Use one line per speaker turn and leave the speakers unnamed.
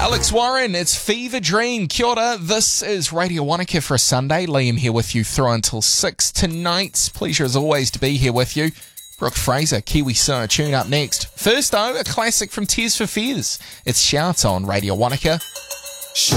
Alex Warren, it's Fever Dream. Kia ora, this is Radio Wanaka for a Sunday. Liam here with you through until 6 tonight. Pleasure as always to be here with you. Brooke Fraser, Kiwi Soul tune up next. First though, a classic from Tears for Fears. It's Shout on Radio Wanaka.